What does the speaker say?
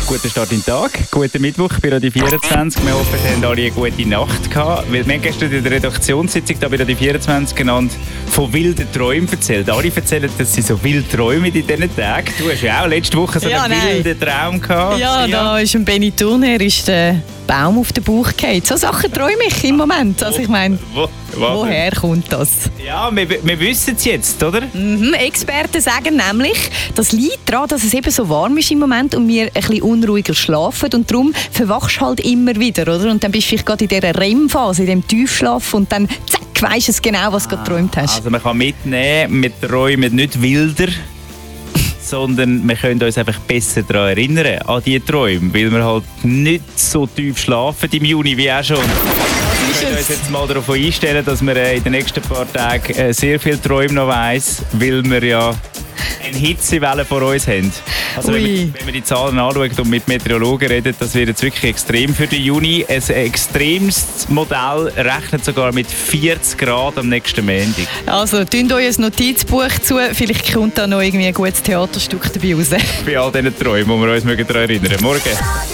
Guten Start in den Tag, guten Mittwoch bei Radio 24. Wir hoffen, Sie haben alle eine gute Nacht gehabt. Wir haben gestern in der Redaktionssitzung da bei Radio 24 genannt von wilden Träumen erzählt. Alle erzählen, dass sie so wild träumen in diesen Tagen. Du hast ja auch letzte Woche so einen wilden Traum gehabt. Ja, da ist ein Benny Turner, ist der Baum auf den Bauch gefallen. So Sachen träume ich im Moment. Also ich meine, woher kommt das? Ja, wir wissen es jetzt, oder? Experten sagen nämlich, das liegt daran, dass es eben so warm ist im Moment und wir ein bisschen unruhiger schlafen und darum verwachst du halt immer wieder, oder? Und dann bist du vielleicht gerade in dieser REM-Phase, in diesem Tiefschlaf und dann zack, weisst du genau, was du gerade geträumt hast. Also man kann mitnehmen, wir träumen nicht wilder, sondern wir können uns einfach besser daran erinnern, an diese Träume, weil wir halt nicht so tief schlafen im Juni wie auch schon. Wir können uns jetzt mal darauf einstellen, dass wir in den nächsten paar Tagen sehr viele Träume noch weiss, weil wir ja eine Hitzewelle vor uns haben. Also wenn wir die Zahlen anschauen und mit Meteorologen reden, das wird jetzt wirklich extrem für den Juni. Ein extremes Modell rechnet sogar mit 40 Grad am nächsten Montag. Also, tun euch ein Notizbuch zu, vielleicht kommt da noch irgendwie ein gutes Theaterstück dabei raus. Bei all diesen Träumen, die wir uns daran erinnern mögen. Morgen.